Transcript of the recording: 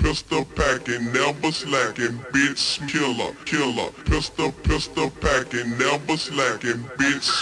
pistol packing, never slacking, bitch killer, killer. Pistol packing, never slacking, bitch